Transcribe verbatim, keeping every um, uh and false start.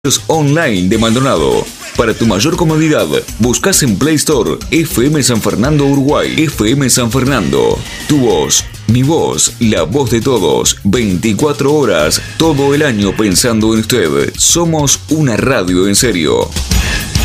online de Maldonado. Para tu mayor comodidad, buscas en Play Store F M San Fernando Uruguay. F M San Fernando, tu voz, mi voz, la voz de todos, veinticuatro horas, todo el año pensando en usted. Somos una radio en serio.